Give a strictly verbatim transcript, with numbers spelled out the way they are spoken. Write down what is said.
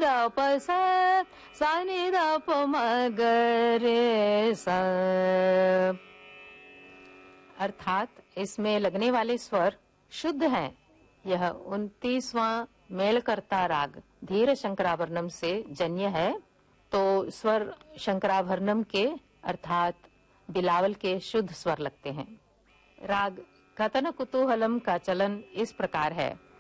The प सा सा नि द प म ग रे सा। अर्थात इसमें लगने वाले स्वर शुद्ध हैं। यह उनतीसवां मेलकर्ता राग धीर शंकराभरणम से जन्य है, तो स्वर शंकराभरणम के अर्थात बिलावल के शुद्ध स्वर लगते हैं। राग कथन कुतूहलम का चलन इस प्रकार है।